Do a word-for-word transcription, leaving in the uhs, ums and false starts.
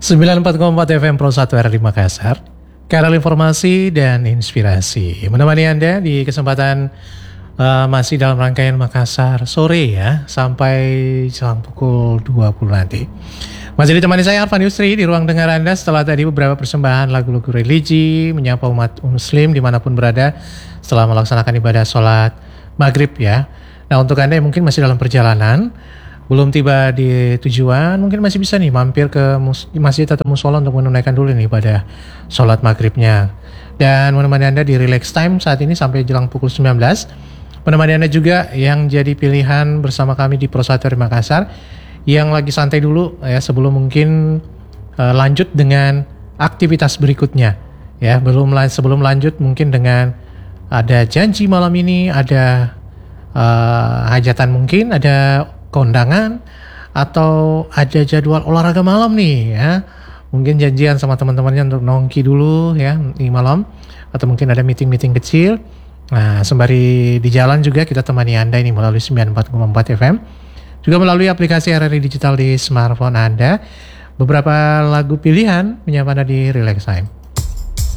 sembilan puluh empat koma empat F M Pro satu R di Makassar, kanal informasi dan inspirasi. Menemani Anda di kesempatan uh, masih dalam rangkaian Makassar sore ya, sampai jelang pukul dua puluh nanti. Masih ditemani saya Arfan Yusri di ruang dengar Anda setelah tadi beberapa persembahan lagu-lagu religi, menyapa umat muslim dimanapun berada setelah melaksanakan ibadah sholat maghrib ya. Nah, untuk Anda yang mungkin masih dalam perjalanan, belum tiba di tujuan, mungkin masih bisa nih mampir ke mus- masjid atau musola untuk menunaikan dulu nih pada sholat maghribnya. Dan menemani Anda di relax time saat ini sampai jelang pukul sembilan belas. Menemani Anda juga yang jadi pilihan bersama kami di Pro satu di Makassar, yang lagi santai dulu ya sebelum mungkin uh, lanjut dengan aktivitas berikutnya. Ya, belum sebelum lanjut mungkin dengan ada janji malam ini, ada uh, hajatan mungkin, ada kondangan, atau ada jadwal olahraga malam nih ya. Mungkin janjian sama teman-temannya untuk nongki dulu ya di malam, atau mungkin ada meeting-meeting kecil. Nah, sembari di jalan juga kita temani Anda ini melalui sembilan puluh empat koma empat F M, juga melalui aplikasi R R I Digital di smartphone Anda. Beberapa lagu pilihan menyapa Anda di Relax Time.